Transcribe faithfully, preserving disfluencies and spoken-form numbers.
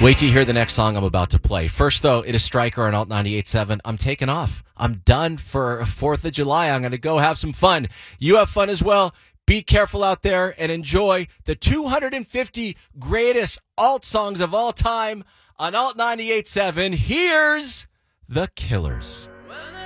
Wait till you hear the next song I'm about to play. First, though, it is Stryker on Alt ninety-eight point seven. I'm taking off. I'm done for fourth of July. I'm going to go have some fun. You have fun as well. Be careful out there and enjoy the two hundred fifty greatest alt songs of all time on Alt ninety-eight point seven. Here's The Killers.